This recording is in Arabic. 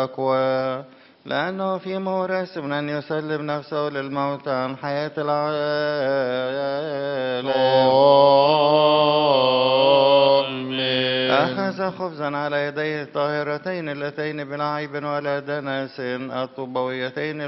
التقوى، لأنه في مراسم أن يسلم نفسه للموت عن حياة العالم. أخذ خبزا على يديه الطاهرتين اللتين بلا عيب ولا دنس الطوبويتين